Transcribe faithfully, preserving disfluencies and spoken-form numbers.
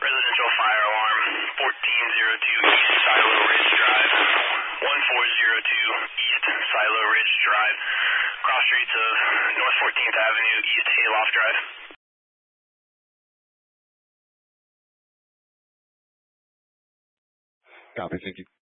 Residential fire alarm, fourteen oh two East Silo Ridge Drive, one four zero two East Silo Ridge Drive, cross streets of North fourteenth Avenue, East Hayloft Drive. Copy, thank you.